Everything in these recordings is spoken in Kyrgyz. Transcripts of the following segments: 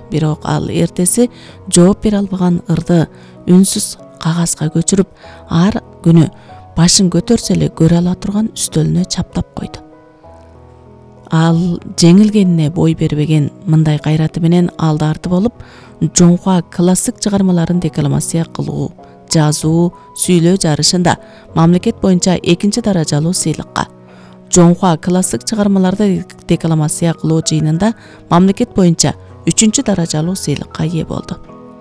Бирок ал эртеси жооп бере албаган ырды үнсүз кагазга көчүрүп, ар күнү башын көтөрсө эле көрө ала турган үстөлүнө чаптап койду. Ал жеңилгенине бой бербеген мындай кайраты менен алды арты болуп, Жоңхуа классик чыгармаларын декламация кылуу, жазуу, сүйлөө жарышында мамлекет боюнча 2 даражалуу сыйлыкка, Жоңхуа классик чыгармаларды декламация кылуу жыйынында мамлекет боюнча 3 даражалуу сыйлыкка ээ болду.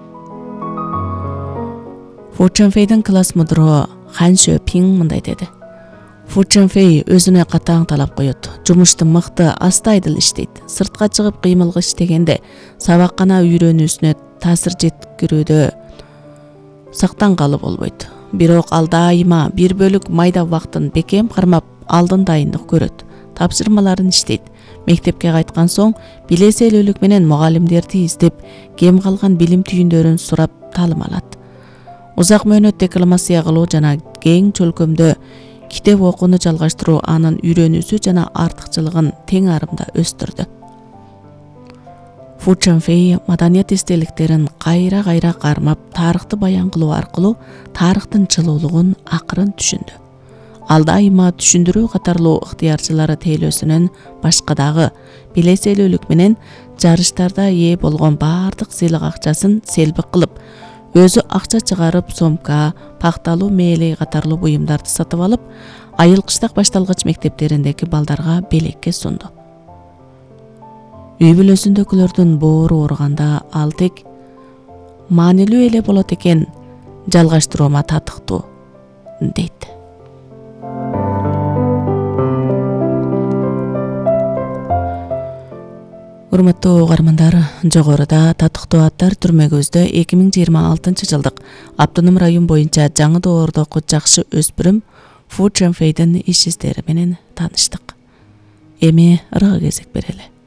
Фу Чэнфэйдин класс мудуру Хан Шөпиң мындай деди. Фу Чэнфэй өзүнө катаң талап коет. Жумушту мыкты, астайдыл иштейт. Сыртка чыгып кыймылга иштегенде сабаккана үйрөнүүсүнө таасир жеткирүүдө сактангалы болбойт. Бирок ал дайыма бир бөлүк майда убактын бекем кармап, алдын дайындык көрөт. Тапшырмаларын иштейт. Мектепке кайткан соң билеселүүлүк менен мугалимдерди издеп, кем калган билим түйүндөрүн сурап таалым алат. Узак мөөнөт декламация кылуу жана кең чөлкөмдө китеп окууну жалгаштыруу анын үйрөнүүсү жана артыкчылыгын тең арымда өстүрдү. Фу Чэнфэй маданият эстеликтерин кайра кармап, тарыхты баян кылуу аркылуу тарыхтын чылуулугун акырын түшүндү. Ал дайыма түшүндүрүү катарлуу ыктыярчылары тейлөөсүнөн башка дагы билеселүүлүк менен жарыштарда ээ болгон баардык сыйлык акчасын селбик кылып, өзү акча чыгарып, сомка, пакталуу мээли катарлуу буюмдарды сатып алып, айыл кыштак башталгыч мектептериндеги балдарга белекке сунду. Үй бүлөсүндөгүлөрдүн боору ооруганда ал тек маанилүү эле болот экен, жалгаштыруума татыктуу, дейт. Урматтуу угармандар, жогоруда татыктуу аттар түрмөгөздө 2026 жылдык Автоном район боюнча жаңы доордогу жакшы өспүрүм Фу Чэнфэйдин иш издери менен тааныштык. Эми ырга кезек берели.